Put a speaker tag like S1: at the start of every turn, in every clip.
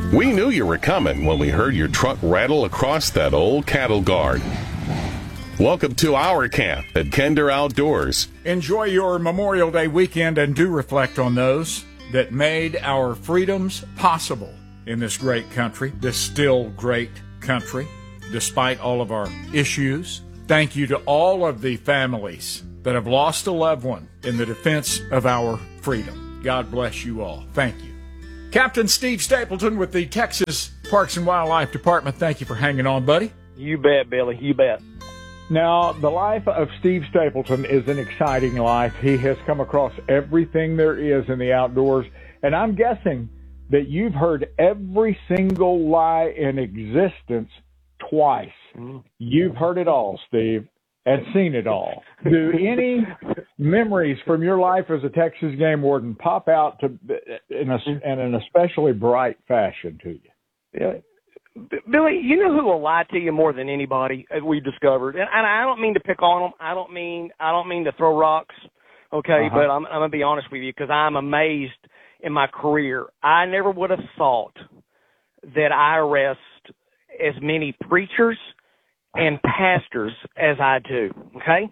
S1: We knew you were coming when we heard your truck rattle across that old cattle guard. Welcome to our camp at Kinder Outdoors.
S2: Enjoy your Memorial Day weekend and do reflect on those that made our freedoms possible in this great country, this still great country, despite all of our issues. Thank you to all of the families that have lost a loved one in the defense of our freedom. God bless you all. Thank you. Captain Steve Stapleton with the Texas Parks and Wildlife Department. Thank you for hanging on, buddy.
S3: You bet, Billy. You bet.
S4: Now, the life of Steve Stapleton is an exciting life. He has come across everything there is in the outdoors, and I'm guessing that you've heard every single lie in existence twice. You've heard it all, Steve, and seen it all. Do any memories from your life as a Texas game warden pop out in an especially bright fashion to you?
S3: Yeah. Billy, you know who will lie to you more than anybody, as we've discovered, and I don't mean to pick on them. I don't mean to throw rocks, okay? But I'm gonna be honest with you because I'm amazed in my career. I never would have thought that I arrest as many preachers and pastors as I do, okay?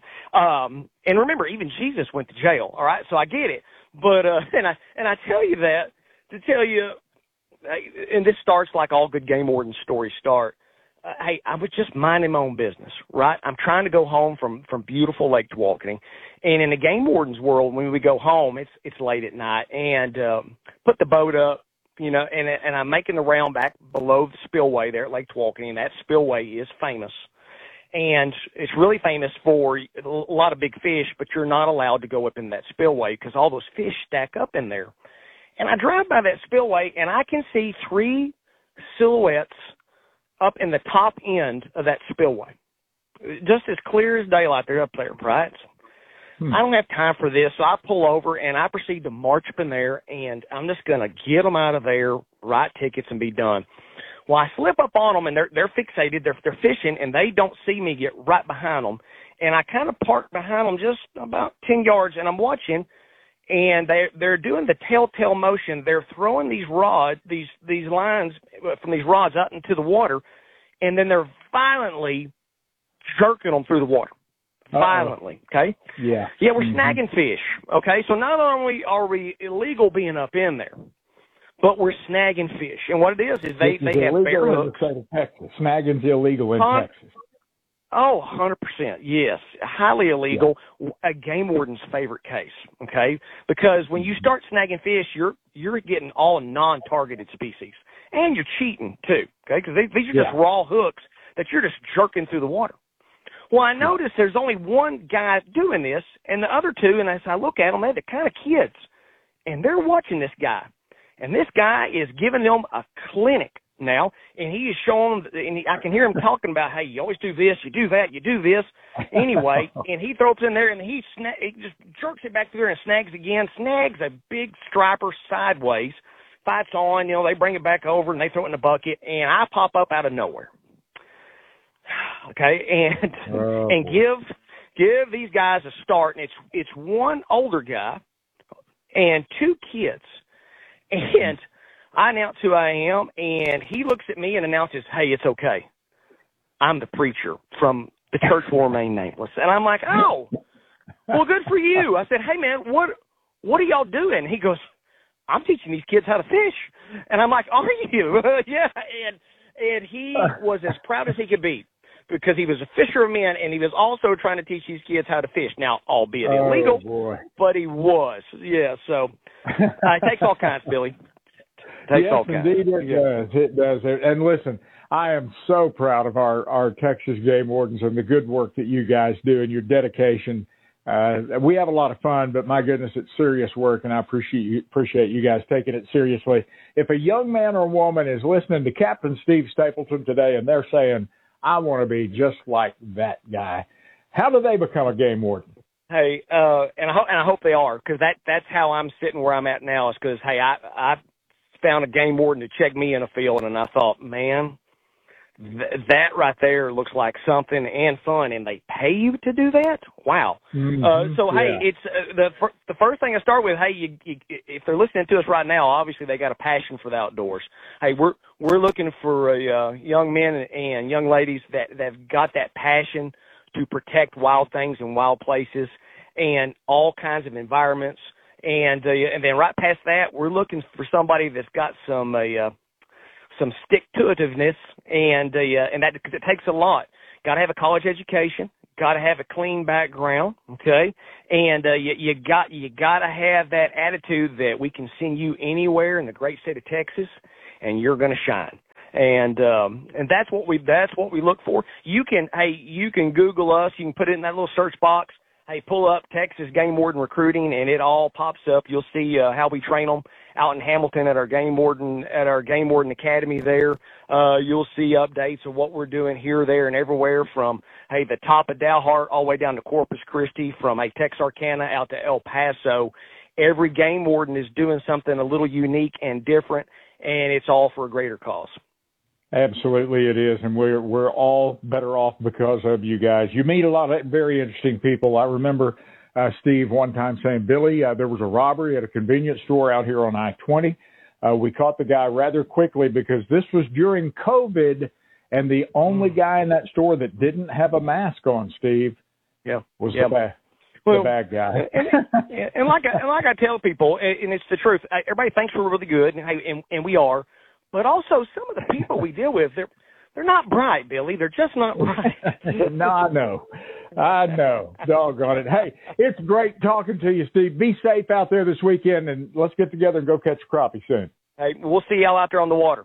S3: And remember, even Jesus went to jail, all right? So I get it, but and I tell you that to tell you. And this starts like all good game warden stories start. Hey, I was just minding my own business, right? I'm trying to go home from beautiful Lake Tawakoni. And in the game warden's world, when we go home, it's late at night. And put the boat up, you know, and I'm making the round back below the spillway there at Lake Tawakoni. And that spillway is famous. And it's really famous for a lot of big fish, but you're not allowed to go up in that spillway because all those fish stack up in there. And I drive by that spillway, and I can see three silhouettes up in the top end of that spillway. Just as clear as daylight, they're up there, right? I don't have time for this, so I pull over, and I proceed to march up in there, and I'm just going to get them out of there, write tickets, and be done. Well, I slip up on them, and they're fixated. They're fishing, and they don't see me get right behind them. And I kind of park behind them just about 10 yards, and I'm watching. And they're doing the telltale motion. They're throwing these rods, these lines from these rods out into the water, and then they're violently jerking them through the water. Violently, okay?
S4: Yeah.
S3: Yeah, we're snagging fish, okay? So not only are we illegal being up in there, but we're snagging fish. And what it is they have bare hooks.
S4: In the state of Texas. Snagging's illegal in Texas.
S3: Oh, 100%, yes. Highly illegal, a game warden's favorite case, okay? Because when you start snagging fish, you're getting all non-targeted species. And you're cheating, too, okay? Because these are just raw hooks that you're just jerking through the water. Well, I noticed there's only one guy doing this, and the other two, and as I look at them, they're the kind of kids. And they're watching this guy. And this guy is giving them a clinic now, and he is showing them, and I can hear him talking about, hey, you always do this, you do that, you do this. Anyway, and he throws it in there, and he just jerks it back through there and snags again, snags a big striper sideways, fights on, you know, they bring it back over, and they throw it in the bucket, and I pop up out of nowhere. Okay, and give these guys a start, and it's one older guy and two kids, and I announce who I am, and he looks at me and announces, hey, it's okay. I'm the preacher from the church will remain nameless. And I'm like, oh, well, good for you. I said, hey, man, what are y'all doing? He goes, I'm teaching these kids how to fish. And I'm like, are you? Yeah. And he was as proud as he could be because he was a fisherman, and he was also trying to teach these kids how to fish. Now, albeit illegal, but he was. Yeah, so it takes all kinds, Billy.
S4: Yes, indeed it does. It does. And listen, I am so proud of our Texas game wardens and the good work that you guys do and your dedication. We have a lot of fun, but my goodness, it's serious work, and I appreciate you guys taking it seriously. If a young man or woman is listening to Captain Steve Stapleton today and they're saying, I want to be just like that guy, how do they become a game warden?
S3: Hey, and I hope they are, because that's how I'm sitting where I'm at now, is because, hey, I found a game warden to check me in a field, and I thought, man, that right there looks like something and fun, and they pay you to do that? Wow. Hey, it's the first thing I start with. Hey, if they're listening to us right now, obviously they got a passion for the outdoors. Hey, we're looking for young men and young ladies that've got that passion to protect wild things and wild places and all kinds of environments. And then right past that, we're looking for somebody that's got some stick-to-itiveness, and that, because it takes a lot. Got to have a college education, got to have a clean background, okay, and you got to have that attitude that we can send you anywhere in the great state of Texas, and you're going to shine. And that's what we look for. You can Google us. You can put it in that little search box. Hey, pull up Texas Game Warden Recruiting, and it all pops up. You'll see how we train them out in Hamilton at our Game Warden Academy there. You'll see updates of what we're doing here, there, and everywhere from, hey, the top of Dalhart all the way down to Corpus Christi, from Texarkana out to El Paso. Every game warden is doing something a little unique and different, and it's all for a greater cause.
S4: Absolutely it is, and we're all better off because of you guys. You meet a lot of very interesting people. I remember Steve one time saying, Billy, there was a robbery at a convenience store out here on I-20. We caught the guy rather quickly because this was during COVID, and the only guy in that store that didn't have a mask on, Steve, was the bad guy.
S3: and like I tell people, and it's the truth, everybody thinks we're really good, and we are. But also, some of the people we deal with, they're not bright, Billy. They're just not bright.
S4: No, I know. Doggone it. Hey, it's great talking to you, Steve. Be safe out there this weekend, and let's get together and go catch a crappie soon.
S3: Hey, we'll see y'all out there on the water.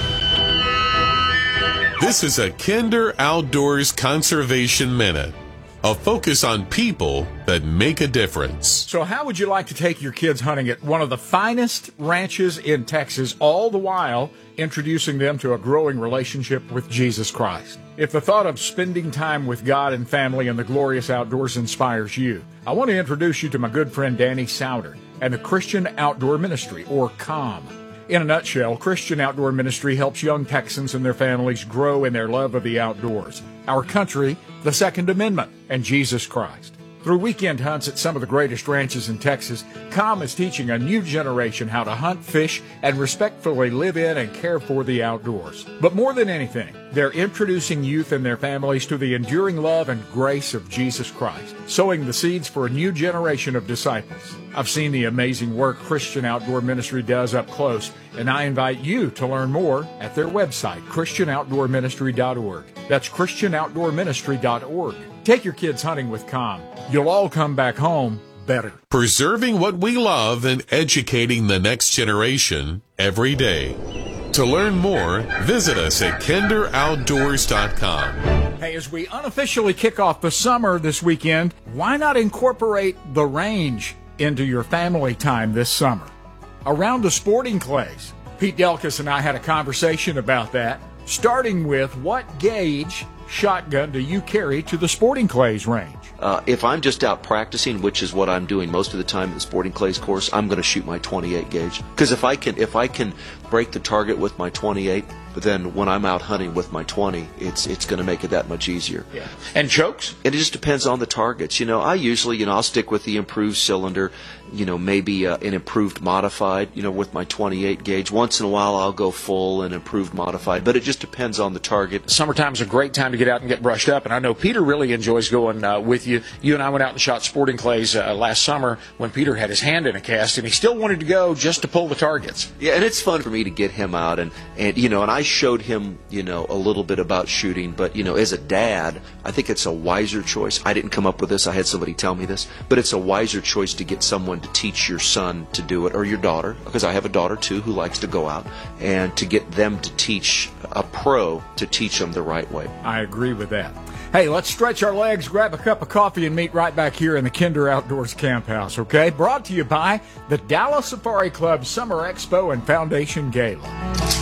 S1: This is a Kinder Outdoors Conservation Minute, a focus on people that make a difference.
S2: So how would you like to take your kids hunting at one of the finest ranches in Texas, all the while introducing them to a growing relationship with Jesus Christ? If the thought of spending time with God and family in the glorious outdoors inspires you, I want to introduce you to my good friend Danny Souder and the Christian Outdoor Ministry, or COM. In a nutshell, Christian Outdoor Ministry helps young Texans and their families grow in their love of the outdoors, our country, the Second Amendment, and Jesus Christ. Through weekend hunts at some of the greatest ranches in Texas, COM is teaching a new generation how to hunt, fish, and respectfully live in and care for the outdoors. But more than anything, they're introducing youth and their families to the enduring love and grace of Jesus Christ, sowing the seeds for a new generation of disciples. I've seen the amazing work Christian Outdoor Ministry does up close, and I invite you to learn more at their website, ChristianOutdoorMinistry.org. That's ChristianOutdoorMinistry.org. Take your kids hunting with COM. You'll all come back home better.
S1: Preserving what we love and educating the next generation every day. To learn more, visit us at KinderOutdoors.com.
S2: Hey, as we unofficially kick off the summer this weekend, why not incorporate the range into your family time this summer? Around the sporting clays. Pete Delkus and I had a conversation about that, starting with what gauge shotgun do you carry to the sporting clays range?
S5: If I'm just out practicing, which is what I'm doing most of the time at the sporting clays course, I'm going to shoot my 28 gauge. Because if I can break the target with my 28, then when I'm out hunting with my 20, it's going to make it that much easier.
S2: Yeah. And chokes?
S5: And it just depends on the targets. I usually, I'll stick with the improved cylinder, maybe an improved modified, with my 28 gauge. Once in a while, I'll go full and improved modified, but it just depends on the target.
S2: Summertime's a great time to get out and get brushed up, and I know Peter really enjoys going with you. You and I went out and shot sporting clays last summer when Peter had his hand in a cast, and he still wanted to go just to pull the targets.
S5: Yeah, and it's fun for me to get him out, and I showed him, a little bit about shooting, but, as a dad, I think it's a wiser choice. I didn't come up with this. I had somebody tell me this, but it's a wiser choice to get someone to teach your son to do it, or your daughter, because I have a daughter, too, who likes to go out, and to get them to teach a pro to teach them the right way.
S2: I agree with that. Hey, let's stretch our legs, grab a cup of coffee, and meet right back here in the Kinder Outdoors Camp House, okay? Brought to you by the Dallas Safari Club Summer Expo and Foundation Gala.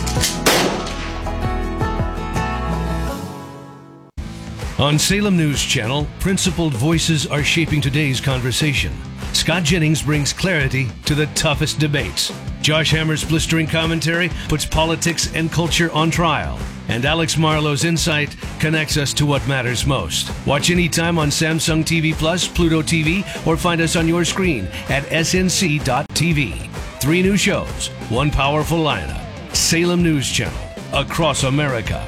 S6: On Salem News Channel, principled voices are shaping today's conversation. Scott Jennings brings clarity to the toughest debates. Josh Hammer's blistering commentary puts politics and culture on trial. And Alex Marlowe's insight connects us to what matters most. Watch anytime on Samsung TV Plus, Pluto TV, or find us on your screen at snc.tv. 3 new shows, 1 powerful lineup. Salem News Channel, across America.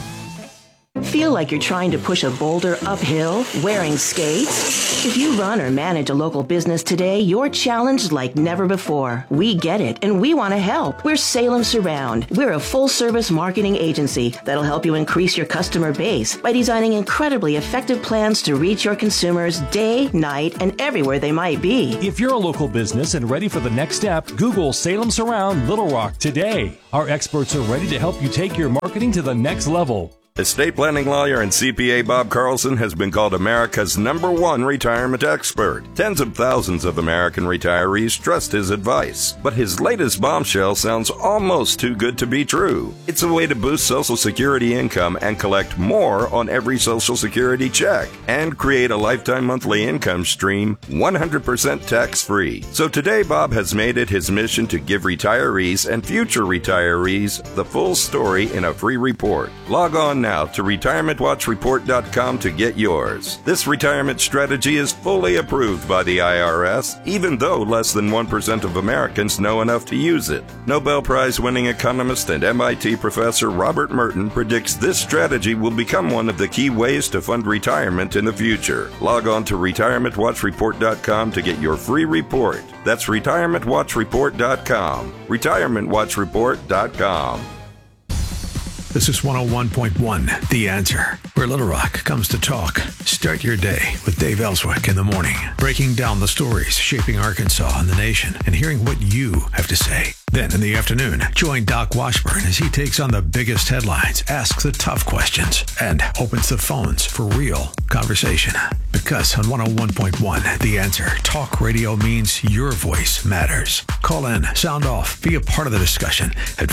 S7: Feel like you're trying to push a boulder uphill wearing skates? If you run or manage a local business today, you're challenged like never before. We get it, and we want to help. We're Salem Surround. We're a full-service marketing agency that'll help you increase your customer base by designing incredibly effective plans to reach your consumers day, night, and everywhere they might be.
S8: If you're a local business and ready for the next step, Google Salem Surround Little Rock today. Our experts are ready to help you take your marketing to the next level.
S9: Estate planning lawyer and CPA Bob Carlson has been called America's #1 retirement expert. Tens of thousands of American retirees trust his advice. But his latest bombshell sounds almost too good to be true. It's a way to boost Social Security income and collect more on every Social Security check and create a lifetime monthly income stream 100% tax-free. So today, Bob has made it his mission to give retirees and future retirees the full story in a free report. Log on now to retirementwatchreport.com to get yours. This retirement strategy is fully approved by the IRS, even though less than 1% of Americans know enough to use it. Nobel Prize winning economist and MIT professor Robert Merton predicts this strategy will become one of the key ways to fund retirement in the future. Log on to retirementwatchreport.com to get your free report. That's retirementwatchreport.com. retirementwatchreport.com.
S10: This is 101.1, The Answer, where Little Rock comes to talk. Start your day with Dave Ellswick in the morning, breaking down the stories shaping Arkansas and the nation and hearing what you have to say. Then in the afternoon, join Doc Washburn as he takes on the biggest headlines, asks the tough questions, and opens the phones for real conversation. Because on 101.1, The Answer, talk radio means your voice matters. Call in, sound off, be a part of the discussion at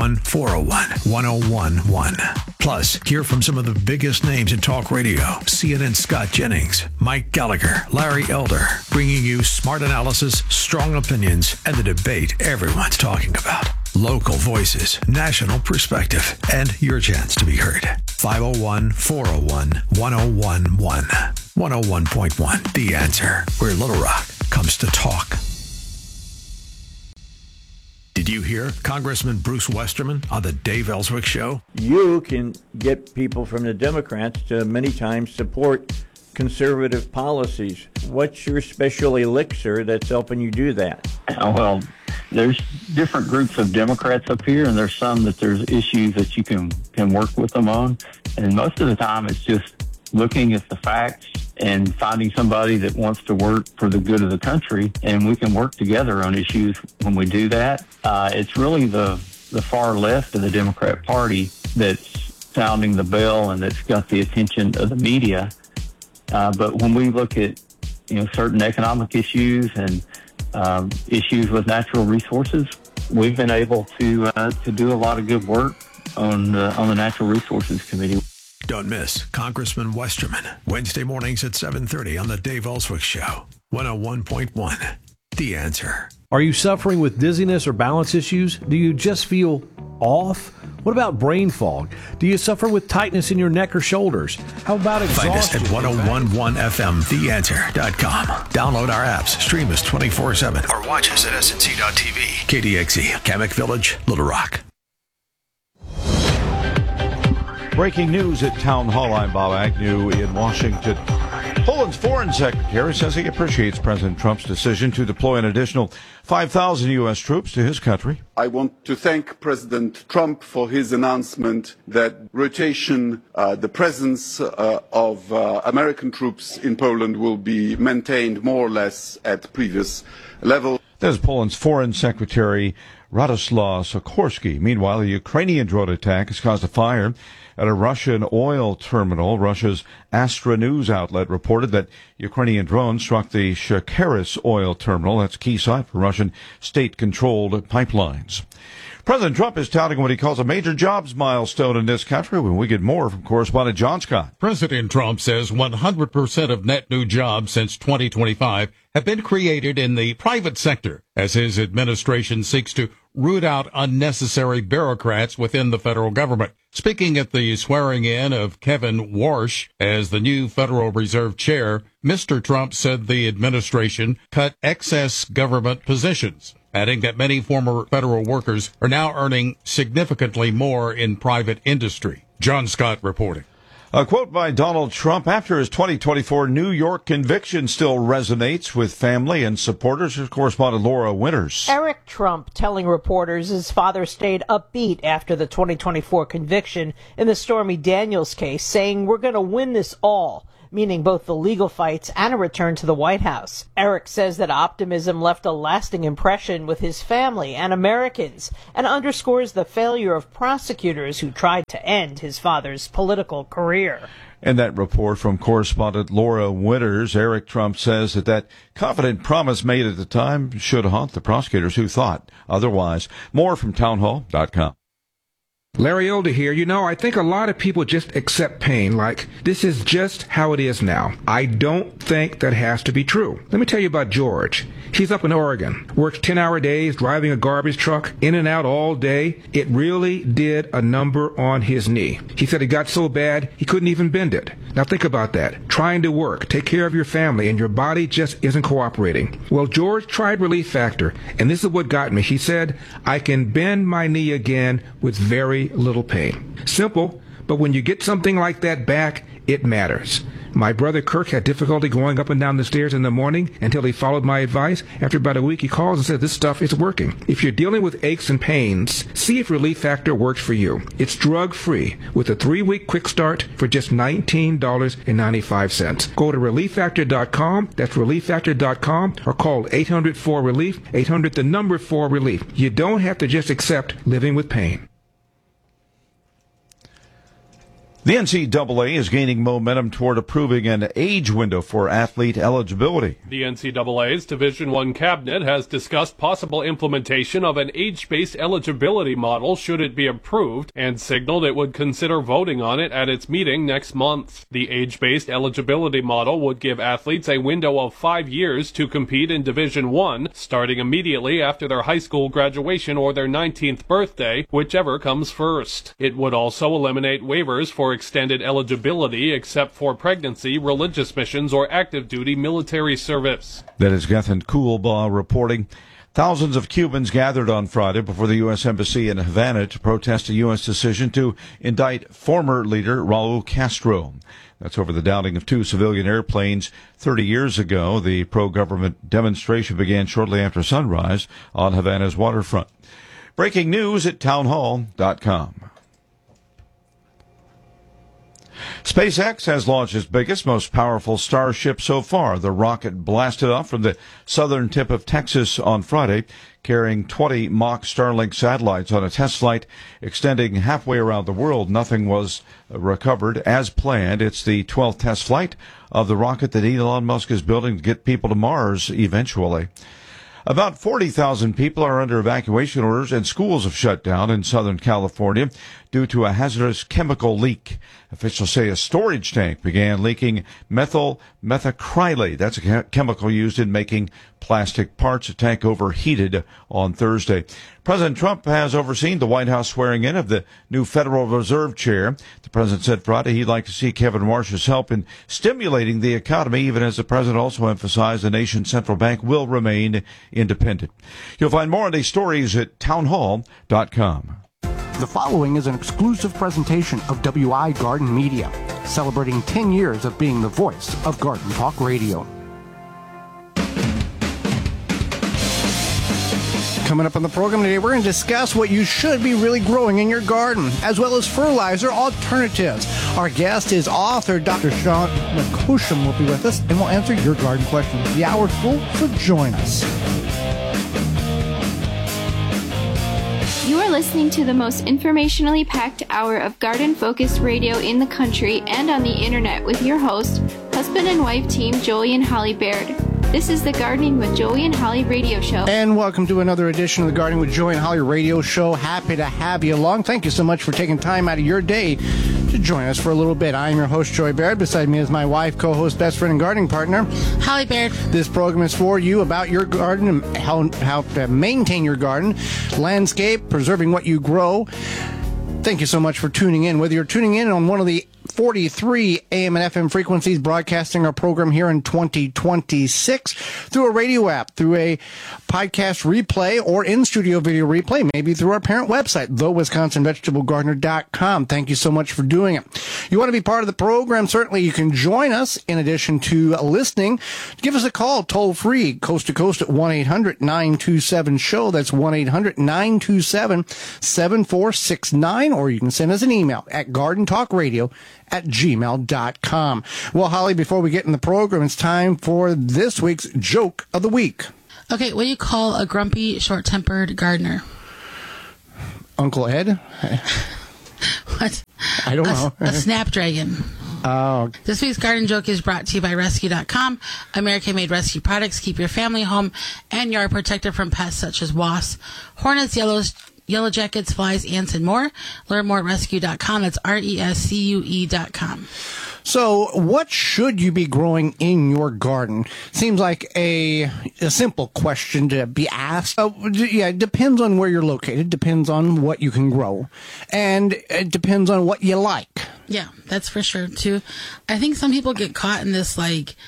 S10: 501-401-1011. Plus, hear from some of the biggest names in talk radio. CNN Scott Jennings, Mike Gallagher, Larry Elder, bringing you smart analysis, strong opinions, and the debate everyone's talking about. Local voices, national perspective, and your chance to be heard. 501-401-1011. 101.1, The Answer, where Little Rock comes to talk. Did you hear Congressman Bruce Westerman on the Dave Ellswick Show?
S11: You can get people from the Democrats to many times support conservative policies. What's your special elixir that's helping you do that?
S12: Well, there's different groups of Democrats up here, and there's some that there's issues that you can work with them on. And most of the time it's just looking at the facts and finding somebody that wants to work for the good of the country, and we can work together on issues when we do that. It's really the far left of the Democrat Party that's sounding the bell and that's got the attention of the media. But when we look at certain economic issues and issues with natural resources, we've been able to do a lot of good work on the Natural Resources Committee.
S10: Don't miss Congressman Westerman, Wednesday mornings at 7:30 on the Dave Ellswick Show, 101.1, The Answer.
S13: Are you suffering with dizziness or balance issues? Do you just feel off? What about brain fog? Do you suffer with tightness in your neck or shoulders? How about exhaustion?
S10: Find us at 1011FM, theanswer.com. Download our apps, stream us 24/7, or watch us at snc.tv. KDXE, Kamek Village, Little Rock.
S14: Breaking news at Town Hall. I'm Bob Agnew in Washington. Poland's foreign secretary says he appreciates President Trump's decision to deploy an additional 5,000 U.S. troops to his country.
S15: I want to thank President Trump for his announcement that rotation, the presence of American troops in Poland will be maintained more or less at previous level.
S14: There's Poland's foreign secretary Radoslaw Sikorski. Meanwhile, a Ukrainian drone attack has caused a fire at a Russian oil terminal. Russia's Astra News outlet reported that Ukrainian drones struck the Shakaris oil terminal. That's a key site for Russian state-controlled pipelines. President Trump is touting what he calls a major jobs milestone in this country. When we get more from correspondent John Scott.
S16: President Trump says 100% of net new jobs since 2025 have been created in the private sector as his administration seeks to root out unnecessary bureaucrats within the federal government. Speaking at the swearing-in of Kevin Warsh as the new Federal Reserve Chair, Mr. Trump said the administration cut excess government positions, adding that many former federal workers are now earning significantly more in private industry. John Scott reporting.
S14: A quote by Donald Trump after his 2024 New York conviction still resonates with family and supporters. Correspondent Laura Winters.
S17: Eric Trump telling reporters his father stayed upbeat after the 2024 conviction in the Stormy Daniels case, saying, "We're going to win this all," meaning both the legal fights and a return to the White House. Eric says that optimism left a lasting impression with his family and Americans and underscores the failure of prosecutors who tried to end his father's political career.
S14: And that report from correspondent Laura Winters. Eric Trump says that confident promise made at the time should haunt the prosecutors who thought otherwise. More from townhall.com.
S18: Larry Elder here. You know, I think a lot of people just accept pain like this is just how it is now. I don't think that has to be true. Let me tell you about George. He's up in Oregon, works 10-hour days, driving a garbage truck, in and out all day. It really did a number on his knee. He said it got so bad he couldn't even bend it. Now think about that. Trying to work, take care of your family, and your body just isn't cooperating. Well, George tried Relief Factor, and this is what got me. He said, "I can bend my knee again with very little pain." Simple, but when you get something like that back, it matters. My brother Kirk had difficulty going up and down the stairs in the morning until he followed my advice. After about a week, he calls and says, "This stuff is working." If you're dealing with aches and pains, see if Relief Factor works for you. It's drug-free with a 3-week quick start for just $19.95. Go to ReliefFactor.com. That's ReliefFactor.com, or call 800-4-RELIEF, 800 the number 4-RELIEF. You don't have to just accept living with pain.
S14: The NCAA is gaining momentum toward approving an age window for athlete eligibility.
S19: The NCAA's Division I cabinet has discussed possible implementation of an age-based eligibility model should it be approved, and signaled it would consider voting on it at its meeting next month. The age-based eligibility model would give athletes a window of 5 years to compete in Division I, starting immediately after their high school graduation or their 19th birthday, whichever comes first. It would also eliminate waivers for extended eligibility except for pregnancy, religious missions, or active duty military service.
S14: That is Gethin Coolbaugh reporting. Thousands of Cubans gathered on Friday before the U.S. Embassy in Havana to protest a U.S. decision to indict former leader Raul Castro. That's over the downing of 2 civilian airplanes 30 years ago. The pro-government demonstration began shortly after sunrise on Havana's waterfront. Breaking news at townhall.com. SpaceX has launched its biggest, most powerful Starship so far. The rocket blasted off from the southern tip of Texas on Friday, carrying 20 mock Starlink satellites on a test flight extending halfway around the world. Nothing was recovered as planned. It's the 12th test flight of the rocket that Elon Musk is building to get people to Mars eventually. About 40,000 people are under evacuation orders and schools have shut down in Southern California due to a hazardous chemical leak. Officials say a storage tank began leaking methyl methacrylate. That's a chemical used in making plastic parts. The tank overheated on Thursday. President Trump has overseen the White House swearing in of the new Federal Reserve Chair. The president said Friday he'd like to see Kevin Warsh's help in stimulating the economy, even as the president also emphasized the nation's central bank will remain independent. You'll find more on these stories at townhall.com.
S20: The following is an exclusive presentation of WI Garden Media, celebrating 10 years of being the voice of Garden Talk Radio. Coming up on the program today, we're going to discuss what you should be really growing in your garden, as well as fertilizer alternatives. Our guest is author Dr. Sean McCusham will be with us, and we'll answer your garden questions. The hour's full, so join us.
S21: You are listening to the most informationally packed hour of garden-focused radio in the country and on the internet with your host, husband and wife team Joey and Holly Baird. This is the Gardening with Joey and Holly radio show.
S20: And welcome to another edition of the Gardening with Joey and Holly radio show. Happy to have you along. Thank you so much for taking time out of your day to to join us for a little bit. I am your host, Joy Baird. Beside me is my wife, co-host, best friend, and gardening partner,
S4: Holly Baird.
S20: This program is for you about your garden and how to maintain your garden, landscape, preserving what you grow. Thank you so much for tuning in. Whether you're tuning in on one of the 43 AM and FM frequencies broadcasting our program here in 2026 through a radio app, through a podcast replay, or in-studio video replay, maybe through our parent website, thewisconsinvegetablegardener.com. Thank you so much for doing it. You want to be part of the program? Certainly you can join us in addition to listening. Give us a call toll-free, coast to coast at 1-800-927-SHOW. That's 1-800-927-7469, or you can send us an email at gardentalkradio@gmail.com. Well, Holly, before we get in the program, it's time for this week's joke of the week.
S4: Okay, what do you call a grumpy, short-tempered gardener?
S20: Uncle Ed?
S4: What?
S20: I don't know.
S4: A snapdragon.
S20: Oh.
S4: This week's garden joke is brought to you by Rescue.com. American-made rescue products keep your family home and yard protected from pests such as wasps, hornets, yellow jackets, flies, ants, and more. Learn more at Rescue.com. That's RESCUE.com.
S20: So, what should you be growing in your garden? Seems like a simple question to be asked. It depends on where you're located, depends on what you can grow, and it depends on what you like.
S4: Yeah, that's for sure, too. I think some people get caught in this,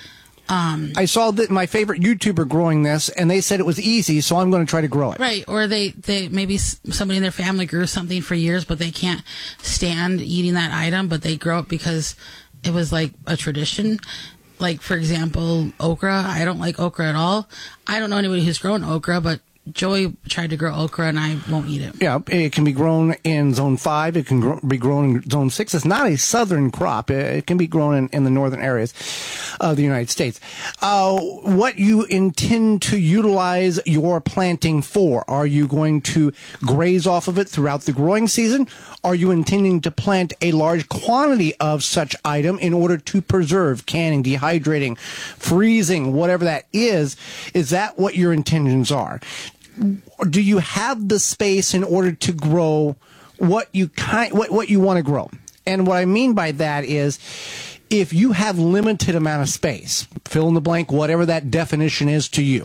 S20: I saw that my favorite YouTuber growing this, and they said it was easy, so I'm going to try to grow it.
S4: Right, or they maybe somebody in their family grew something for years, but they can't stand eating that item, but they grow it because it was like a tradition. Like, for example, okra. I don't like okra at all. I don't know anybody who's grown okra, but Joey tried to grow okra, and I won't eat it.
S20: Yeah, it can be grown in Zone 5. It can be grown in Zone 6. It's not a southern crop. It can be grown in the northern areas of the United States. What you intend to utilize your planting for? Are you going to graze off of it throughout the growing season? Are you intending to plant a large quantity of such item in order to preserve, canning, dehydrating, freezing, whatever that is? Is that what your intentions are? Do you have the space in order to grow what you want to grow? And what I mean by that is, if you have limited amount of space, fill in the blank, whatever that definition is to you,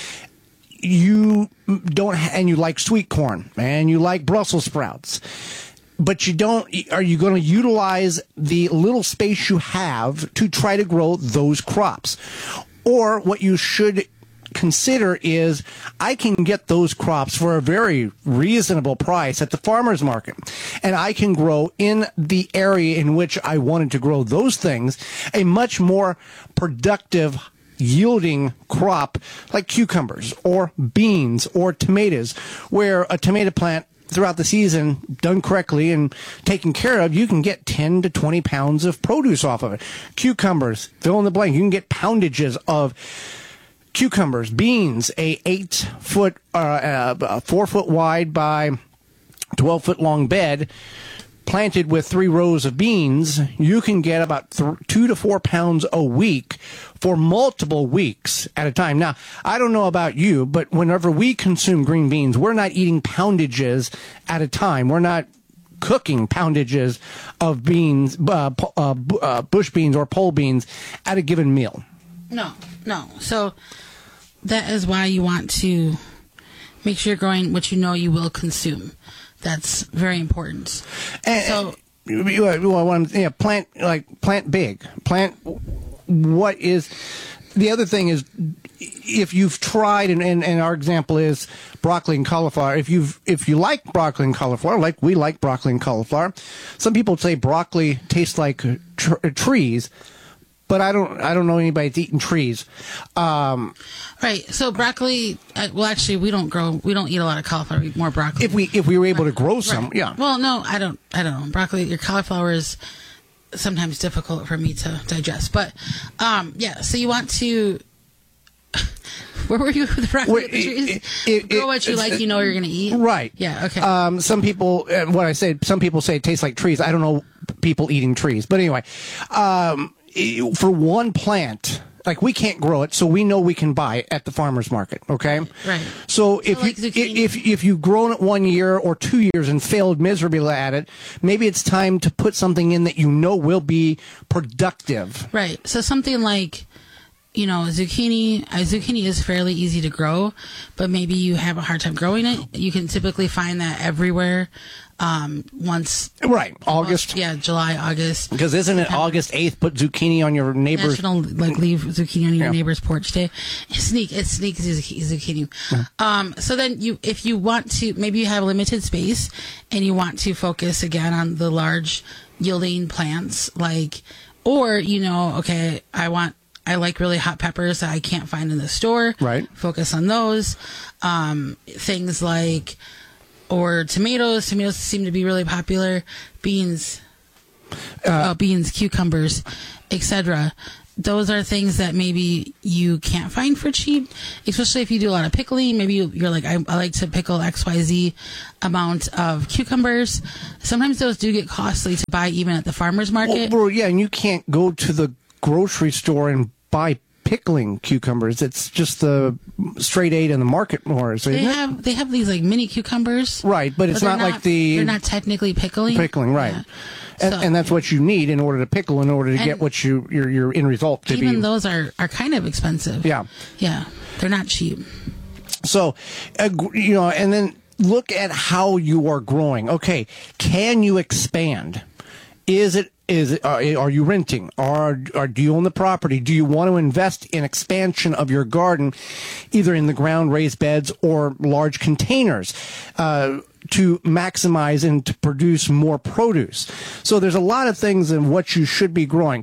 S20: you don't, and you like sweet corn and you like Brussels sprouts, but you don't, are you going to utilize the little space you have to try to grow those crops? Or what you should consider is, I can get those crops for a very reasonable price at the farmer's market, and I can grow in the area in which I wanted to grow those things a much more productive yielding crop, like cucumbers or beans or tomatoes, where a tomato plant throughout the season, done correctly and taken care of, you can get 10 to 20 pounds of produce off of it. Cucumbers, fill in the blank, you can get poundages of cucumbers. Beans, a 4 foot wide by 12 foot long bed, planted with 3 rows of beans, you can get about 2 to 4 pounds a week for multiple weeks at a time. Now, I don't know about you, but whenever we consume green beans, we're not eating poundages at a time. We're not cooking poundages of beans, bush beans or pole beans at a given meal.
S4: No. So that is why you want to make sure you're growing what you know you will consume. That's very important.
S20: And, plant big. Plant what is. The other thing is, if you've tried, and our example is broccoli and cauliflower. If you like broccoli and cauliflower, like we like broccoli and cauliflower, some people say broccoli tastes like trees. But I don't know anybody that's eating trees.
S4: Right. So broccoli. Well, actually, we don't eat a lot of cauliflower. We eat more broccoli.
S20: If we were able to grow some,
S4: right.
S20: Yeah.
S4: Well, no, I don't know. Broccoli. Your cauliflower is sometimes difficult for me to digest. But yeah. So you want to. Where were you with the broccoli trees? Grow what you like, you know you're going to eat.
S20: Right.
S4: Yeah. Okay.
S20: Some people, some people say it tastes like trees. I don't know people eating trees, but anyway. For one plant, Like, we can't grow it, so we know we can buy it at the farmer's market, okay?
S4: Right.
S20: So if you've grown it 1 year or 2 years and failed miserably at it, maybe it's time to put something in that you know will be productive.
S4: Right. So something like, zucchini. Zucchini is fairly easy to grow, but maybe you have a hard time growing it. You can typically find that everywhere.
S20: August.
S4: July, August.
S20: Because isn't it August 8th? Put zucchini on your neighbor's.
S4: National leave zucchini on your neighbor's porch day. It sneaks zucchini. So then if you want to, maybe you have limited space and you want to focus again on the large yielding plants, I like really hot peppers that I can't find in the store.
S20: Right.
S4: Focus on those. Things like, or tomatoes. Tomatoes seem to be really popular. Beans, cucumbers, etc. Those are things that maybe you can't find for cheap, especially if you do a lot of pickling. Maybe you're like, I like to pickle XYZ amount of cucumbers. Sometimes those do get costly to buy even at the farmer's market.
S20: Well, yeah, and you can't go to the grocery store and buy pickling cucumbers. It's just the straight aid in the market more. So
S4: they have these like mini cucumbers,
S20: right? But it's not like
S4: they're not technically pickling.
S20: Pickling, right? Yeah. And that's what you need in order to pickle, in order to get what your end result to be.
S4: Even those are kind of expensive.
S20: Yeah,
S4: they're not cheap.
S20: So, and then look at how you are growing. Okay, can you expand? Are you renting? Or do you own the property? Do you want to invest in expansion of your garden, either in the ground raised beds or large containers, to maximize and to produce more produce? So there's a lot of things in what you should be growing.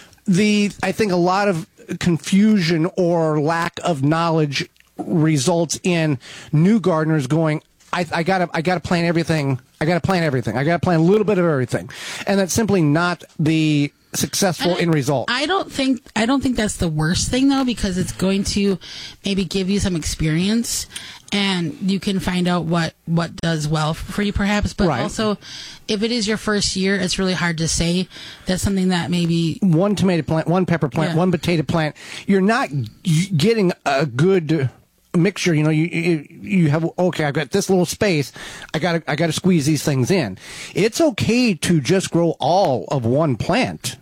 S20: I think a lot of confusion or lack of knowledge results in new gardeners going, I gotta plant everything. I gotta plant a little bit of everything, and that's simply not the successful end result.
S4: I don't think that's the worst thing though, because it's going to maybe give you some experience, and you can find out what does well for you, perhaps. But also, if it is your first year, it's really hard to say. That's something that maybe
S20: one tomato plant, one pepper plant, one potato plant. You're not getting a good mixture. You have, okay, I've got this little space, I gotta squeeze these things in. It's okay to just grow all of one plant,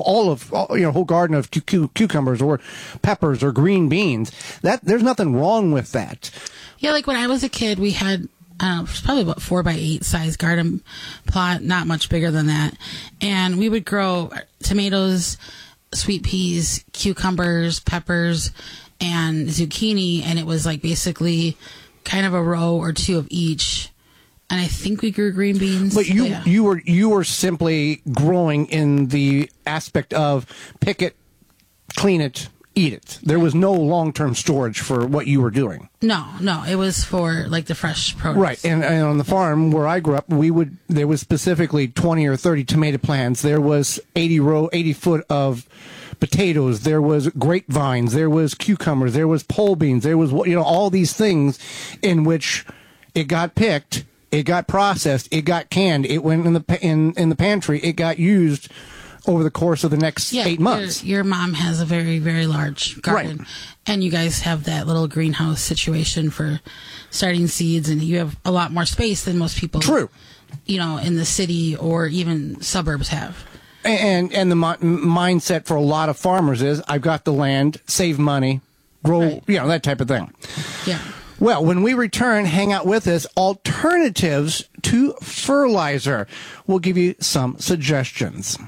S20: whole garden of cucumbers or peppers or green beans. There's nothing wrong with that.
S4: Yeah, like when I was a kid, we had probably about 4x8 size garden plot, not much bigger than that, and we would grow tomatoes, sweet peas, cucumbers, peppers, and zucchini, and it was like basically kind of a row or two of each. And I think we grew green beans.
S20: But you were simply growing in the aspect of pick it, clean it, eat it. There was no long-term storage for what you were doing.
S4: No, it was for like the fresh produce.
S20: Right, and on the farm where I grew up, there was specifically 20 or 30 tomato plants. There was 80 foot of potatoes, there was grapevines, there was cucumbers, there was pole beans, there was all these things in which it got picked, it got processed, it got canned, it went in the pantry, it got used over the course of the next 8 months.
S4: Your mom has a very, very large garden, and you guys have that little greenhouse situation for starting seeds, and you have a lot more space than most people.
S20: True.
S4: In the city or even suburbs have.
S20: And the mindset for a lot of farmers is, I've got the land, save money, grow, that type of thing.
S4: Yeah.
S20: Well, when we return, hang out with us. Alternatives to fertilizer. We'll give you some suggestions.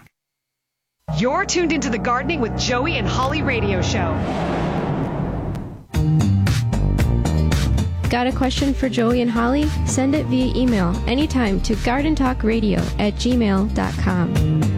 S3: You're tuned into the Gardening with Joey and Holly radio show.
S21: Got a question for Joey and Holly? Send it via email anytime to gardentalkradio@gmail.com.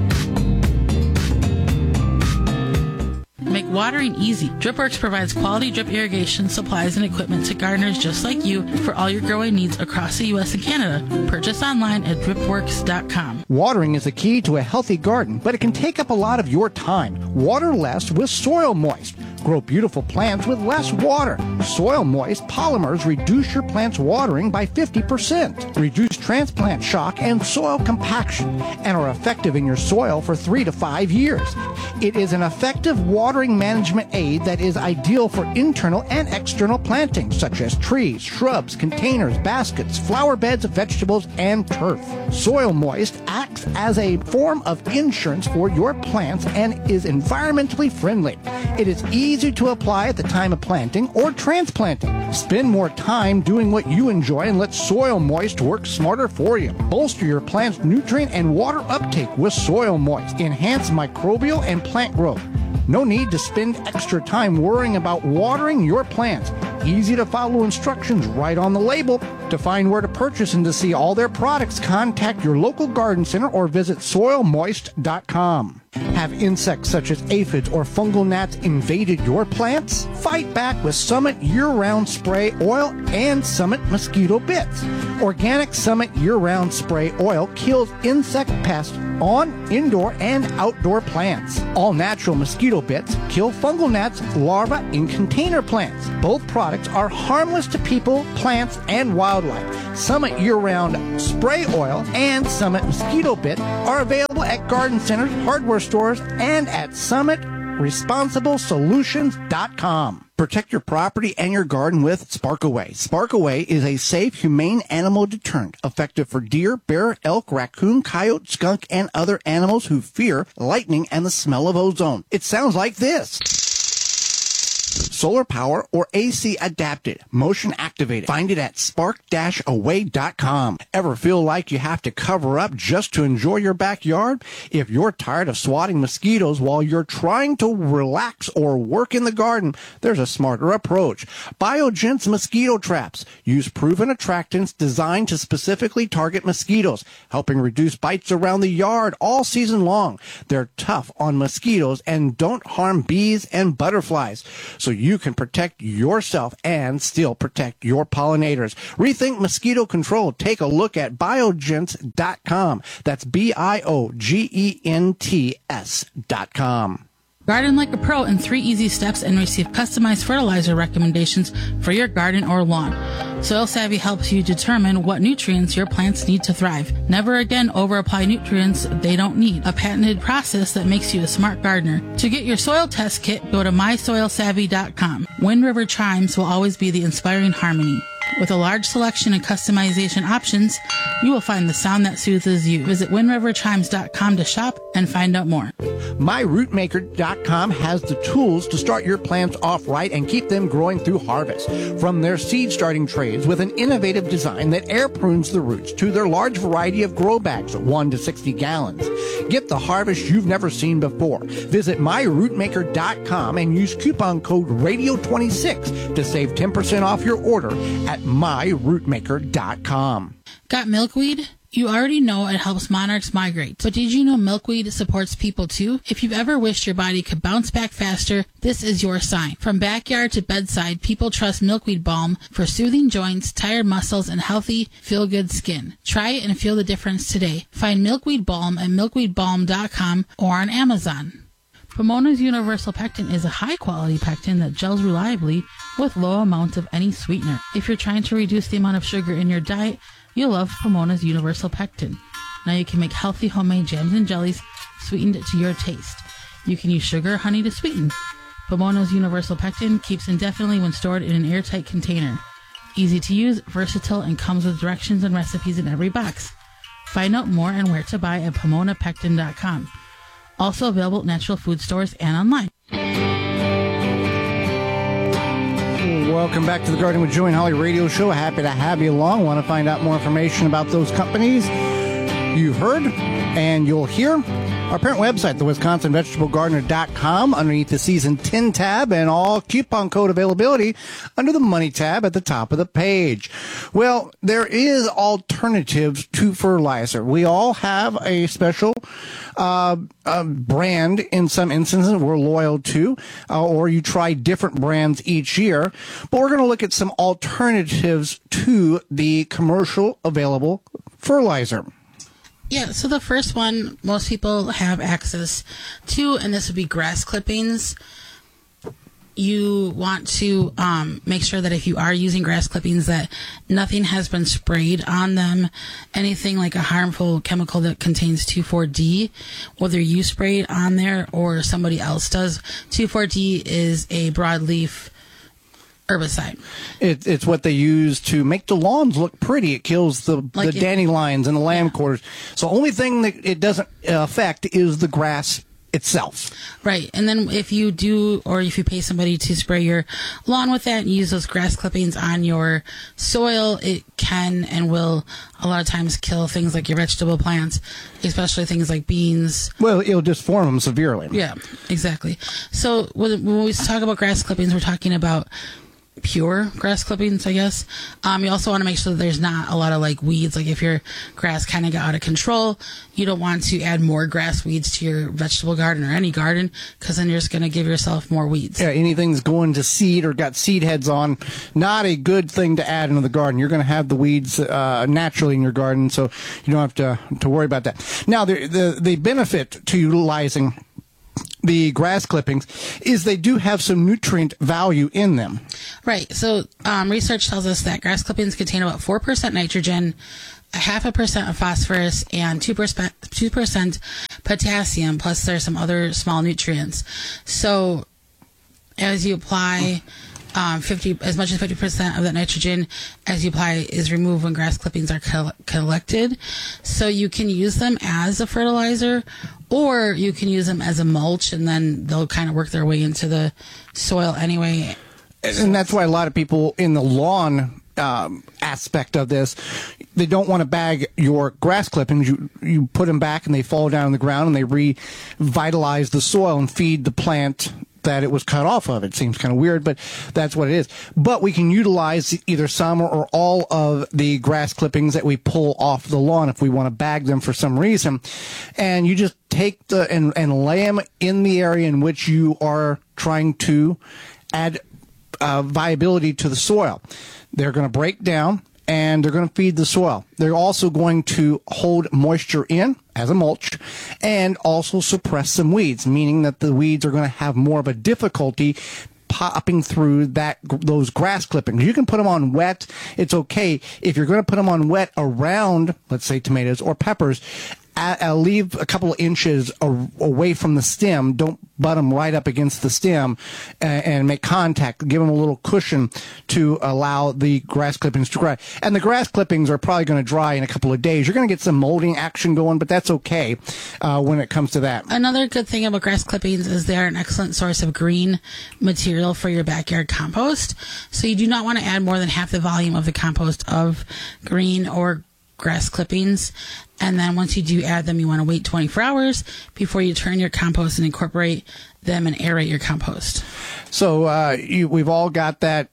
S4: Make watering easy. DripWorks provides quality drip irrigation supplies and equipment to gardeners just like you for all your growing needs across the U.S. and Canada. Purchase online at dripworks.com.
S20: Watering is the key to a healthy garden, but it can take up a lot of your time. Water less with soil moist. Grow beautiful plants with less water. Soil Moist polymers reduce your plant's watering by 50%, reduce transplant shock and soil compaction, and are effective in your soil for 3 to 5 years. It is an effective watering management aid that is ideal for internal and external plantings, such as trees, shrubs, containers, baskets, flower beds, vegetables, and turf. Soil Moist acts as a form of insurance for your plants and is environmentally friendly. It is easy to apply at the time of planting or transplanting. Spend more time doing what you enjoy and let Soil Moist work smarter for you. Bolster your plant's nutrient and water uptake with Soil Moist. Enhance microbial and plant growth. No need to spend extra time worrying about watering your plants. Easy to follow instructions right on the label. To find where to purchase and to see all their products, contact your local garden center or visit soilmoist.com. Have insects such as aphids or fungal gnats invaded your plants? Fight back with Summit Year-Round Spray Oil and Summit Mosquito Bits. Organic Summit Year-Round Spray Oil kills insect pests on indoor and outdoor plants. All natural mosquito bits kill fungal gnats larvae in container plants. Both products are harmless to people, plants, and wildlife. Summit Year-Round Spray Oil and Summit Mosquito Bit are available at garden centers, hardware stores, and at SummitResponsibleSolutions.com. Protect your property and your garden with Sparkaway. Sparkaway is a safe, humane animal deterrent, effective for deer, bear, elk, raccoon, coyote, skunk, and other animals who fear lightning and the smell of ozone. It sounds like this. Solar power or AC adapted, motion activated. Find it at spark-away.com. Ever feel like you have to cover up just to enjoy your backyard? If you're tired of swatting mosquitoes while you're trying to relax or work in the garden, there's a smarter approach. BioGent's mosquito traps use proven attractants designed to specifically target mosquitoes, helping reduce bites around the yard all season long. They're tough on mosquitoes and don't harm bees and butterflies, so you can protect yourself and still protect your pollinators. Rethink mosquito control. Take a look at biogents.com. That's BIOGENTS.com.
S4: Garden like a pro in 3 easy steps and receive customized fertilizer recommendations for your garden or lawn. Soil Savvy helps you determine what nutrients your plants need to thrive. Never again over-apply nutrients they don't need. A patented process that makes you a smart gardener. To get your soil test kit, go to mysoilsavvy.com. Wind River Chimes will always be the inspiring harmony. With a large selection and customization options, you will find the sound that soothes you. Visit windriverchimes.com to shop and find out more.
S20: MyRootmaker.com has the tools to start your plants off right and keep them growing through harvest. From their seed starting trays with an innovative design that air prunes the roots to their large variety of grow bags of 1 to 60 gallons. Get the harvest you've never seen before. Visit MyRootmaker.com and use coupon code RADIO26 to save 10% off your order at myrootmaker.com.
S4: Got milkweed? You already know it helps monarchs migrate, but did you know milkweed supports people too? If you've ever wished your body could bounce back faster, this is your sign. From backyard to bedside, people trust milkweed balm for soothing joints, tired muscles, and healthy, feel-good skin. Try it and feel the difference today. Find milkweed balm at milkweedbalm.com or on Amazon. Pomona's Universal Pectin is a high-quality pectin that gels reliably with low amounts of any sweetener. If you're trying to reduce the amount of sugar in your diet, you'll love Pomona's Universal Pectin. Now you can make healthy homemade jams and jellies sweetened to your taste. You can use sugar or honey to sweeten. Pomona's Universal Pectin keeps indefinitely when stored in an airtight container. Easy to use, versatile, and comes with directions and recipes in every box. Find out more and where to buy at PomonaPectin.com. Also available at natural food stores and online.
S20: Welcome back to the Garden with Joey and Holly radio show. Happy to have you along. Want to find out more information about those companies you've heard and you'll hear? Our parent website, the WisconsinVegetableGardener.com, underneath the Season 10 tab, and all coupon code availability under the Money tab at the top of the page. Well, there is alternatives to fertilizer. We all have a special brand in some instances we're loyal to, or you try different brands each year. But we're going to look at some alternatives to the commercial available fertilizer.
S4: Yeah, so the first one most people have access to, and this would be grass clippings. you want to make sure that if you are using grass clippings that nothing has been sprayed on them, anything like a harmful chemical that contains 2,4-D, whether you spray it on there or somebody else does. 2,4-D is a broadleaf herbicide.
S20: It's what they use to make the lawns look pretty. It kills the dandelions and the lamb quarters. So only thing that it doesn't affect is the grass itself.
S4: Right. And then if you do, or if you pay somebody to spray your lawn with that and use those grass clippings on your soil, it can and will a lot of times kill things like your vegetable plants, especially things like beans.
S20: Well, it'll disform them severely.
S4: Yeah, exactly. So when we talk about grass clippings, we're talking about pure grass clippings, I guess. You also want to make sure that there's not a lot of like weeds. Like if your grass kind of got out of control, you don't want to add more grass weeds to your vegetable garden or any garden, because then you're just going to give yourself more weeds.
S20: Yeah, anything that's going to seed or got seed heads on, not a good thing to add into the garden. You're going to have the weeds naturally in your garden, so you don't have to worry about that. Now, the benefit to utilizing the grass clippings is they do have some nutrient value in them.
S4: Right. So research tells us that grass clippings contain about 4% nitrogen, 0.5% of phosphorus, and 2% potassium, plus there's some other small nutrients. So as you apply as much as 50% of that nitrogen as you apply is removed when grass clippings are collected. So you can use them as a fertilizer, or you can use them as a mulch, and then they'll kind of work their way into the soil anyway.
S20: And that's why a lot of people in the lawn aspect of this, they don't want to bag your grass clippings. You put them back and they fall down on the ground and they revitalize the soil and feed the plant that it was cut off of. It seems kind of weird, but that's what it is. But we can utilize either some or all of the grass clippings that we pull off the lawn if we want to bag them for some reason. And you just take and lay them in the area in which you are trying to add viability to the soil. They're going to break down and they're going to feed the soil. They're also going to hold moisture in as a mulch and also suppress some weeds, meaning that the weeds are going to have more of a difficulty popping through those grass clippings. You can put them on wet. It's okay. If you're going to put them on wet around, let's say, tomatoes or peppers, leave a couple of inches away from the stem. Don't butt them right up against the stem and make contact. Give them a little cushion to allow the grass clippings to dry. And the grass clippings are probably going to dry in a couple of days. You're going to get some molding action going, but that's okay when it comes to that.
S4: Another good thing about grass clippings is they're an excellent source of green material for your backyard compost. So you do not want to add more than half the volume of the compost of green or grass clippings. And then once you do add them, you want to wait 24 hours before you turn your compost and incorporate them and aerate your compost.
S20: So we've all got that.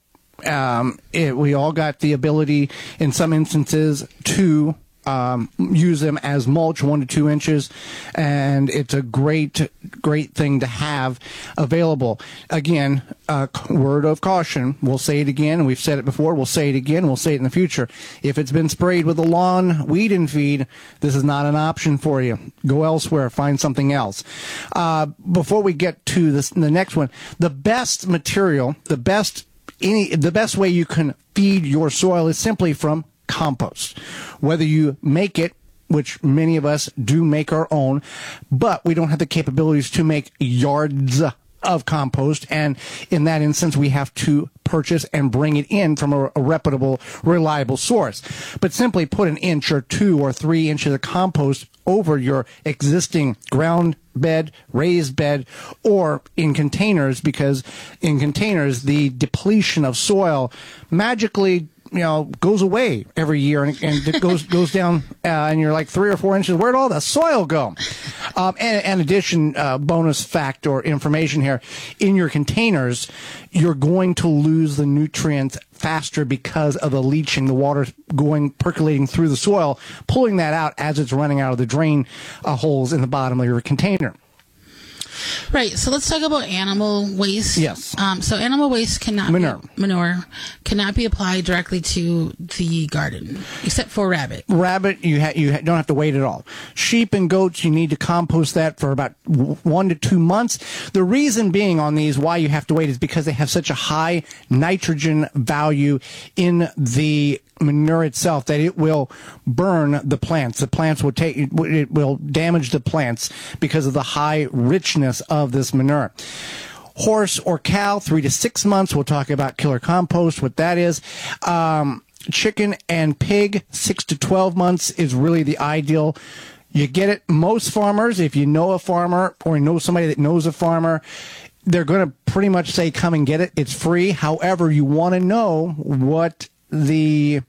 S20: We all got the ability in some instances to use them as mulch, 1 to 2 inches, and it's a great thing to have available. Again, word of caution. We'll say it again, and we've said it before. We'll say it again. We'll say it in the future. If it's been sprayed with a lawn weed and feed, this is not an option for you. Go elsewhere. Find something else. Before we get to the next one, the best material, the best way you can feed your soil is simply from compost. Whether you make it, which many of us do make our own, but we don't have the capabilities to make yards of compost, and in that instance we have to purchase and bring it in from a reputable, reliable source. But simply put an inch or 2 or 3 inches of compost over your existing ground bed, raised bed, or in containers, because in containers the depletion of soil magically goes away every year, and it goes down, and you're like 3 or 4 inches. Where'd all the soil go? And addition, bonus fact or information here: in your containers, you're going to lose the nutrients faster because of the leaching, the water percolating through the soil, pulling that out as it's running out of the drain holes in the bottom of your container.
S4: Right. So let's talk about animal waste.
S20: Yes.
S4: So animal waste cannot manure cannot be applied directly to the garden, except for rabbit.
S20: Rabbit, you don't have to wait at all. Sheep and goats, you need to compost that for about 1 to 2 months. The reason being on these, why you have to wait, is because they have such a high nitrogen value in the manure itself that it will burn the plants. The plants will it will damage the plants because of the high richness of this manure. Horse or cow, 3 to 6 months. We'll talk about killer compost, what that is. Chicken and pig, 6 to 12 months is really the ideal. You get it. Most farmers, if you know a farmer or know somebody that knows a farmer, they're going to pretty much say, come and get it. It's free. However, you want to know what that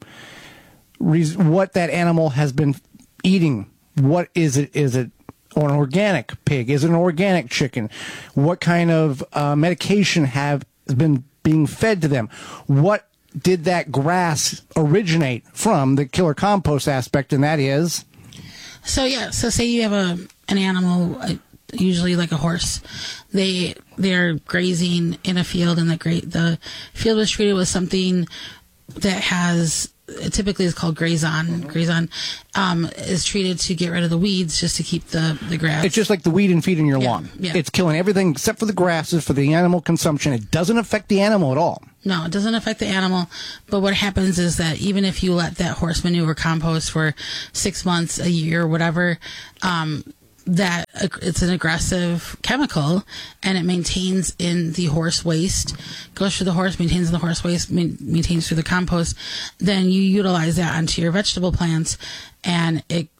S20: animal has been eating. What is it? Is it an organic pig? Is it an organic chicken? What kind of medication has been being fed to them? What did that grass originate from? The killer compost aspect, and that is...
S4: So say you have an animal, usually like a horse. They're grazing in a field, and the field was treated with something that has, typically is called Grazon. Grazon is treated to get rid of the weeds, just to keep the grass.
S20: It's just like the weed and feed in your lawn.
S4: Yeah.
S20: It's killing everything except for the grasses for the animal consumption. It doesn't affect the animal at all.
S4: No, it doesn't affect the animal. But what happens is that even if you let that horse manure compost for 6 months, a year, whatever, that it's an aggressive chemical, and it maintains in the horse waste, goes through the horse, maintains in the horse waste, maintains through the compost. Then you utilize that onto your vegetable plants, and it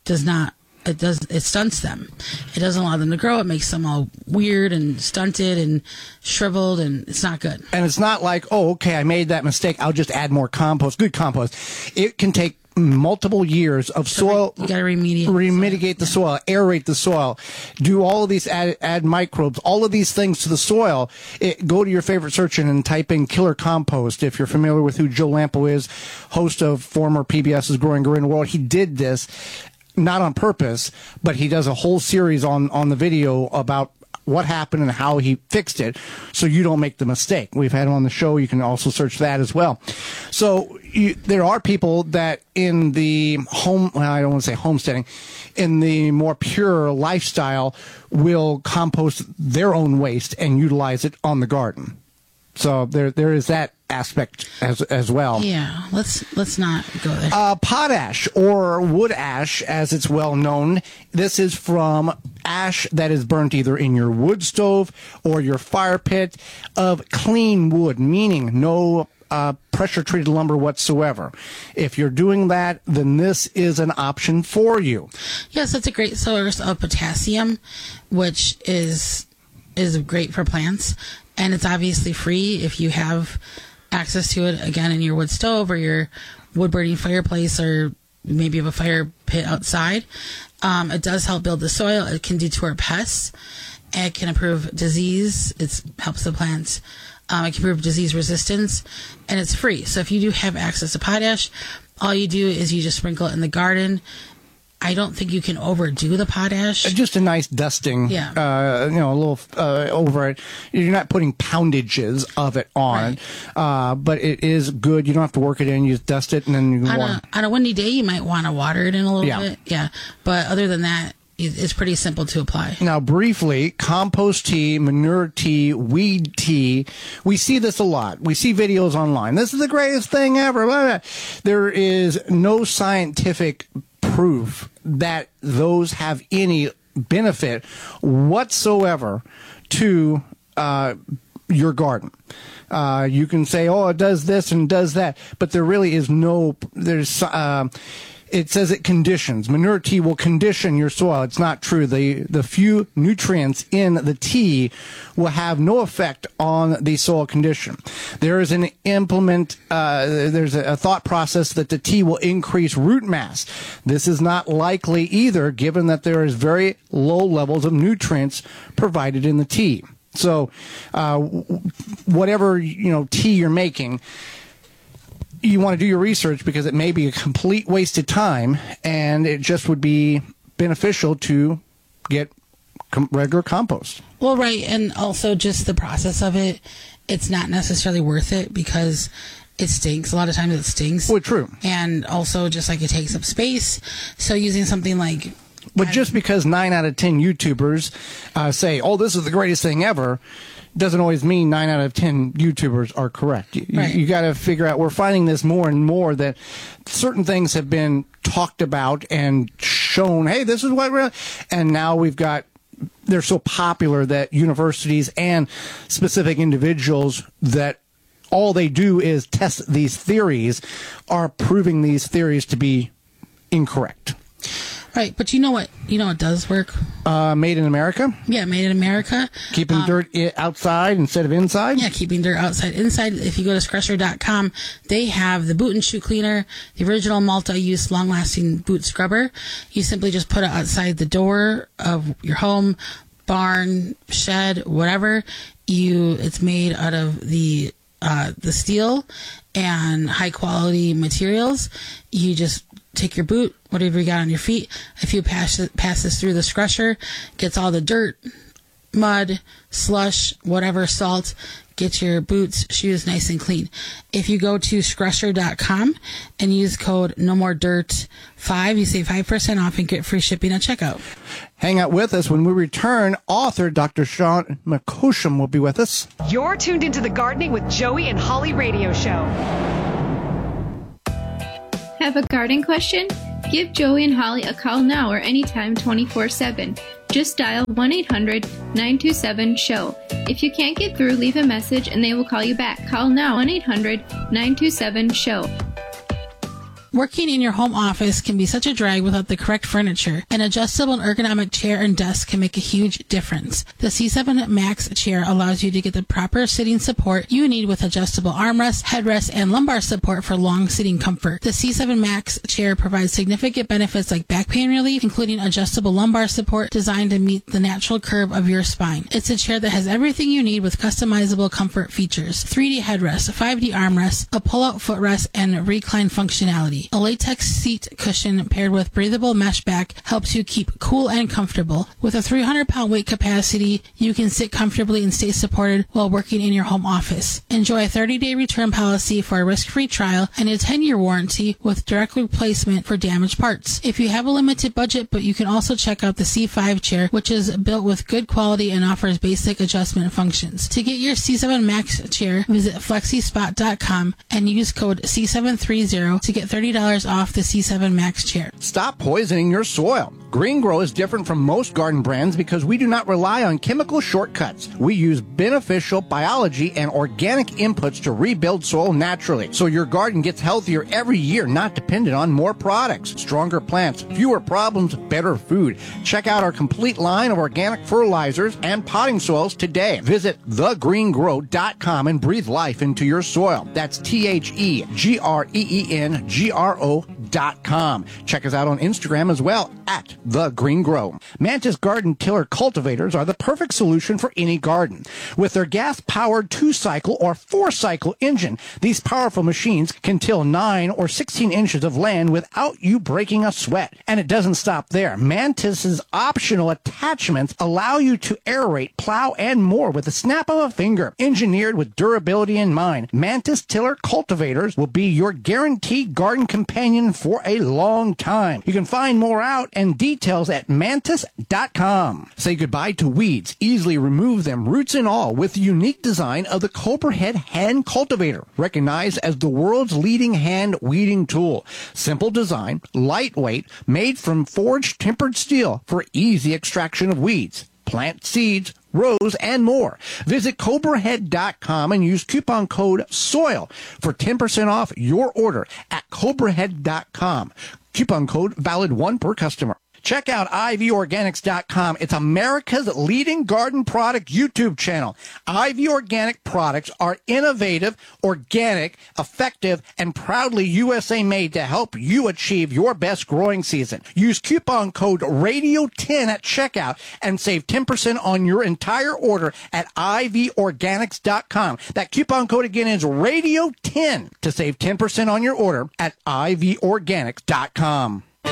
S4: stunts them. It doesn't allow them to grow. It makes them all weird and stunted and shriveled, and it's not good.
S20: And it's not like, oh, okay, I made that mistake, I'll just add more compost. Good compost. It can take multiple years of soil.
S4: You got to remediate
S20: the soil, aerate the soil, do all of these, add microbes, all of these things to the soil. Go to your favorite search engine and type in killer compost. If you're familiar with who Joe Lampo is, host of former PBS's Growing Green World, he did this not on purpose, but he does a whole series on the video about what happened and how he fixed it, so you don't make the mistake. We've had him on the show. You can also search that as well. So there are people that in the I don't want to say homesteading, in the more pure lifestyle, will compost their own waste and utilize it on the garden. So there is that aspect as well.
S4: Yeah, let's not go there.
S20: Potash, or wood ash, as it's well known. This is from ash that is burnt either in your wood stove or your fire pit of clean wood, meaning no pressure-treated lumber whatsoever. If you're doing that, then this is an option for you.
S4: Yes, it's a great source of potassium, which is great for plants. And it's obviously free if you have access to it, again, in your wood stove or your wood-burning fireplace, or maybe you have a fire pit outside. It does help build the soil. It can deter pests. It can improve disease. It helps the plants. It can improve disease resistance. And it's free. So if you do have access to potash, all you do is you just sprinkle it in the garden. I don't think you can overdo the potash.
S20: Just a nice dusting,
S4: yeah.
S20: A little over it. You're not putting poundages of it on, right. But it is good. You don't have to work it in. You just dust it, and then you
S4: on a windy day, you might want to water it in a little bit. Yeah, but other than that, it's pretty simple to apply.
S20: Now, briefly, compost tea, manure tea, weed tea. We see this a lot. We see videos online. This is the greatest thing ever. Blah, blah. There is no scientific proof that those have any benefit whatsoever to your garden. You can say, oh, it does this and does that, but there really is no, it says it conditions. Manure tea will condition your soil. It's not true. The few nutrients in the tea will have no effect on the soil condition. There is there's a thought process that the tea will increase root mass. This is not likely either, given that there is very low levels of nutrients provided in the tea. So, whatever, tea you're making, you want to do your research, because it may be a complete waste of time, and it just would be beneficial to get regular compost.
S4: Well, right, and also just the process of it, it's not necessarily worth it because it stinks. A lot of times it stinks.
S20: Well, true.
S4: And also just like it takes up space. So using something like...
S20: But just because 9 out of 10 YouTubers say, oh, this is the greatest thing ever, doesn't always mean 9 out of 10 YouTubers are correct. You got to figure out, we're finding this more and more that certain things have been talked about and shown, hey, this is what we're... And now we've got... They're so popular that universities and specific individuals that all they do is test these theories are proving these theories to be incorrect.
S4: Right, but you know what does work?
S20: Made in America?
S4: Yeah, made in America.
S20: Keeping dirt outside instead of inside?
S4: Yeah, keeping dirt outside. Inside, if you go to Scrusher.com, they have the boot and shoe cleaner, the original multi-use, long-lasting boot scrubber. You simply just put it outside the door of your home, barn, shed, whatever. It's made out of the steel and high-quality materials. You just take your boot, whatever you got on your feet. If you pass this through the Scrusher, gets all the dirt, mud, slush, whatever, salt, get your boots, shoes nice and clean. If you go to Scrusher.com and use code NOMOREDIRT5, you save 5% off and get free shipping at checkout.
S20: Hang out with us. When we return, author Dr. Sean McCosham will be with us.
S3: You're tuned into the Gardening with Joey and Holly radio show.
S21: Have a garden question? Give Joey and Holly a call now or anytime 24/7. Just dial 1-800-927-SHOW. If you can't get through, leave a message and they will call you back. Call now 1-800-927-SHOW.
S4: Working in your home office can be such a drag without the correct furniture. An adjustable and ergonomic chair and desk can make a huge difference. The C7 Max chair allows you to get the proper sitting support you need with adjustable armrests, headrests, and lumbar support for long sitting comfort. The C7 Max chair provides significant benefits like back pain relief, including adjustable lumbar support designed to meet the natural curve of your spine. It's a chair that has everything you need with customizable comfort features: 3D headrests, 5D armrests, a pull-out footrest, and recline functionality. A latex seat cushion paired with breathable mesh back helps you keep cool and comfortable. With a 300-pound weight capacity, you can sit comfortably and stay supported while working in your home office. Enjoy a 30-day return policy for a risk-free trial and a 10-year warranty with direct replacement for damaged parts. If you have a limited budget, but you can also check out the C5 chair, which is built with good quality and offers basic adjustment functions. To get your C7 Max chair, visit flexispot.com and use code C730 to get $30 off the C7 Max chair.
S20: Stop poisoning your soil. Green Grow is different from most garden brands because we do not rely on chemical shortcuts. We use beneficial biology and organic inputs to rebuild soil naturally, so your garden gets healthier every year, not dependent on more products. Stronger plants, fewer problems, better food. Check out our complete line of organic fertilizers and potting soils today. Visit thegreengrow.com and breathe life into your soil. That's TheGreengro.com. Check us out on Instagram as well at The Green Grow. Mantis Garden Tiller cultivators are the perfect solution for any garden. With their gas-powered 2-cycle or 4-cycle engine, these powerful machines can till 9 or 16 inches of land without you breaking a sweat. And it doesn't stop there. Mantis's optional attachments allow you to aerate, plow, and more with the snap of a finger. Engineered with durability in mind, Mantis Tiller cultivators will be your guaranteed garden companion for a long time. You can find more out and details at mantis.com. Say goodbye to weeds. Easily remove them, roots and all, with the unique design of the Cobra-Head hand cultivator, recognized as the world's leading hand weeding tool. Simple design, lightweight, made from forged tempered steel for easy extraction of weeds, plant seeds, rows, and more. Visit CobraHead.com and use coupon code SOIL for 10% off your order at CobraHead.com. Coupon code valid 1 per customer. Check out ivorganics.com. It's America's leading garden product YouTube channel. IV Organic products are innovative, organic, effective, and proudly USA made to help you achieve your best growing season. Use coupon code RADIO10 at checkout and save 10% on your entire order at ivorganics.com. That coupon code again is RADIO10 to save 10% on your order at ivorganics.com.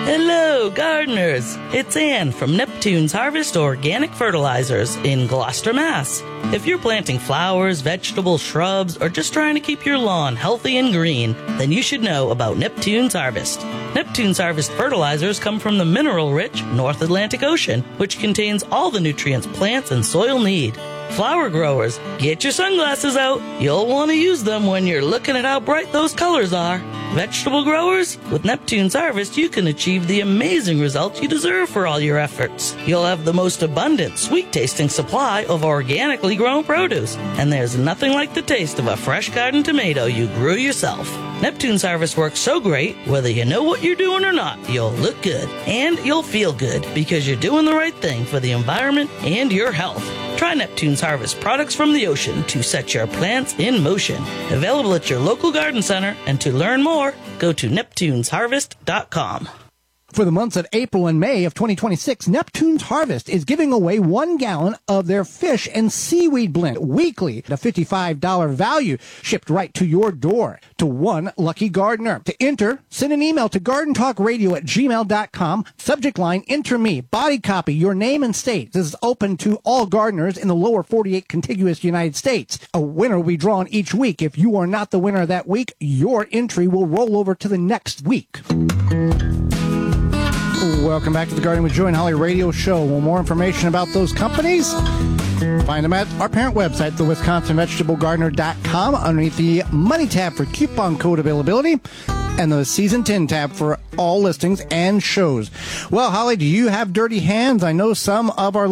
S1: Hello, gardeners. It's Ann from Neptune's Harvest Organic Fertilizers in Gloucester, Mass. If you're planting flowers, vegetables, shrubs, or just trying to keep your lawn healthy and green, then you should know about Neptune's Harvest. Neptune's Harvest fertilizers come from the mineral-rich North Atlantic Ocean, which contains all the nutrients plants and soil need. Flower growers, get your sunglasses out. You'll want to use them when you're looking at how bright those colors are. Vegetable growers, with Neptune's Harvest, you can achieve the amazing results you deserve for all your efforts. You'll have the most abundant, sweet-tasting supply of organically grown produce, and there's nothing like the taste of a fresh garden tomato you grew yourself. Neptune's Harvest works so great, whether you know what you're doing or not, you'll look good, and you'll feel good, because you're doing the right thing for the environment and your health. Try Neptune's Harvest products from the ocean to set your plants in motion. Available at your local garden center, and to learn more, go to neptunesharvest.com.
S20: For the months of April and May of 2026, Neptune's Harvest is giving away 1 gallon of their fish and seaweed blend weekly at a $55 value, shipped right to your door to one lucky gardener. To enter, send an email to gardentalkradio@gmail.com. Subject line, enter me. Body copy, your name and state. This is open to all gardeners in the lower 48 contiguous United States. A winner will be drawn each week. If you are not the winner that week, your entry will roll over to the next week. Welcome back to the Gardening with Joey and Holly radio show. Want more information about those companies? Find them at our parent website, thewisconsinvegetablegardener.com, underneath the Money tab for coupon code availability, and the Season 10 tab for all listings and shows. Well, Holly, do you have dirty hands? I know some of our